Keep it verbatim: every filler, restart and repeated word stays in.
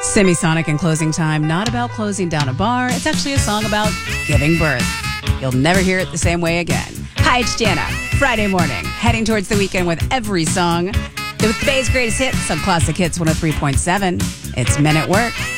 Semisonic and Closing Time, not about closing down a bar. It's actually a song about giving birth. You'll never hear it the same way again. Hi, it's Jana. Friday morning, heading towards the weekend with every song. With the Bay's greatest hits on Classic Hits one oh three point seven. It's Men at Work.